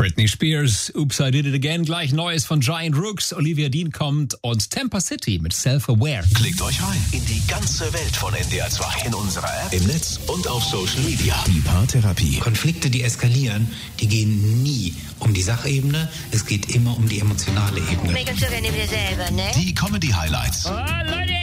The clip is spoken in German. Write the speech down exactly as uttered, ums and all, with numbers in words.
Britney Spears, Oops, I Did It Again, gleich Neues von Giant Rooks, Olivia Dean kommt und Tampa City mit Self-Aware. Klickt euch rein in die ganze Welt von N D R zwei, in unserer App, im Netz und auf Social Media. Die Paartherapie. Konflikte, die eskalieren, die gehen nie um die Sachebene, es geht immer um die emotionale Ebene. Make uns sogar neben dir selber, ne? Die Comedy-Highlights. Oh, Leute!